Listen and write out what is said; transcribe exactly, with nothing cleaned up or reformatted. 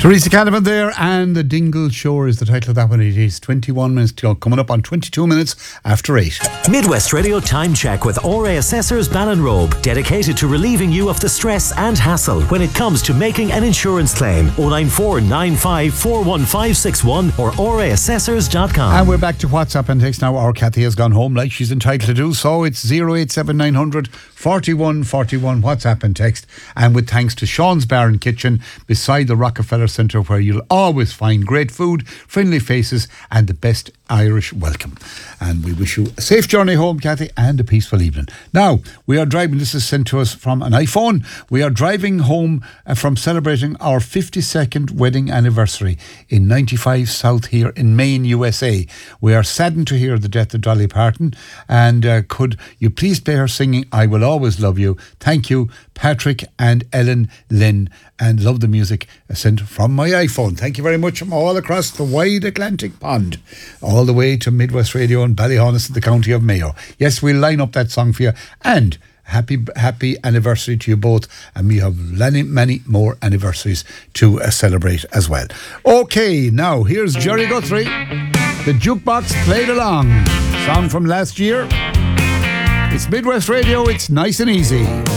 Teresa Canavan there, and The Dingle Shore is the title of that one. It is twenty-one minutes to go, coming up on twenty-two minutes after eight. Midwest Radio Time Check with O R A Assessors Ballinrobe, dedicated to relieving you of the stress and hassle when it comes to making an insurance claim. oh nine four nine five four one five six one or o r a assessors dot com. And we're back to WhatsApp and text now. Our Kathy has gone home like she's entitled to do so. It's oh eight seven nine hundred forty-one forty-one WhatsApp and text. And with thanks to Sean's Bar and Kitchen beside the Rockefeller Centre, where you'll always find great food, friendly faces and the best Irish welcome. And we wish you a safe journey home, Kathy, and a peaceful evening. Now, we are driving, this is sent to us from an iPhone. We are driving home uh, from celebrating our fifty-second wedding anniversary in ninety-five South here in Maine, U S A. We are saddened to hear the death of Dolly Parton, and uh, could you please play her singing I Will Always Love You? Thank you, Patrick and Ellen Lynn, and love the music uh, sent from my iPhone. Thank you very much from all across the wide Atlantic pond, all the way to Midwest Radio in Ballyhonus in the county of Mayo. Yes, we'll line up that song for you, and happy happy anniversary to you both, and we have many, many more anniversaries to uh, celebrate as well. Okay, now here's Jerry Guthrie. The Jukebox Played Along, song from last year. It's Midwest Radio, it's nice and easy.